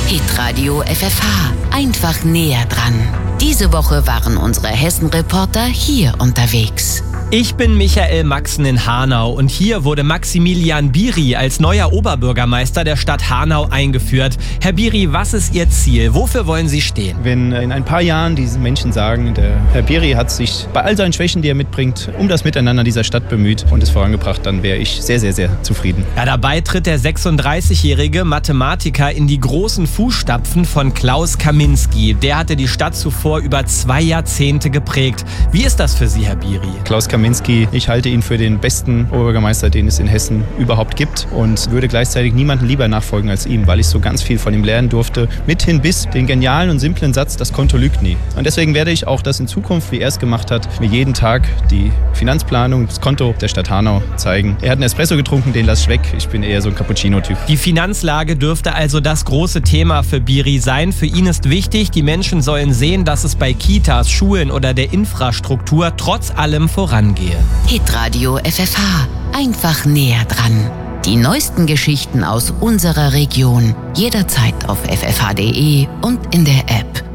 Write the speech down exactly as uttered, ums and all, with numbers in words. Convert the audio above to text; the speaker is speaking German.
Hitradio F F H. Einfach näher dran. Diese Woche waren unsere Hessen-Reporter hier unterwegs. Ich bin Michael Maxen in Hanau und hier wurde Maximilian Biri als neuer Oberbürgermeister der Stadt Hanau eingeführt. Herr Biri, was ist Ihr Ziel? Wofür wollen Sie stehen? Wenn in ein paar Jahren diese Menschen sagen, der Herr Biri hat sich bei all seinen Schwächen, die er mitbringt, um das Miteinander dieser Stadt bemüht und es vorangebracht, dann wäre ich sehr, sehr, sehr zufrieden. Ja, dabei tritt der sechsunddreißigjährige Mathematiker in die großen Fußstapfen von Klaus Kaminski. Der hatte die Stadt zuvor über zwei Jahrzehnte geprägt. Wie ist das für Sie, Herr Biri? Klaus Kaminski, ich halte ihn für den besten Oberbürgermeister, den es in Hessen überhaupt gibt und würde gleichzeitig niemanden lieber nachfolgen als ihm, weil ich so ganz viel von ihm lernen durfte. Mithin bis den genialen und simplen Satz, das Konto lügt nie. Und deswegen werde ich auch das in Zukunft, wie er es gemacht hat, mir jeden Tag die Finanzplanung, das Konto der Stadt Hanau zeigen. Er hat einen Espresso getrunken, den lasse ich weg. Ich bin eher so ein Cappuccino-Typ. Die Finanzlage dürfte also das große Thema für Biri sein. Für ihn ist wichtig, die Menschen sollen sehen, dass es bei Kitas, Schulen oder der Infrastruktur trotz allem vorangeht. Hitradio F F H. Einfach näher dran. Die neuesten Geschichten aus unserer Region. Jederzeit auf f f h punkt d e und in der App.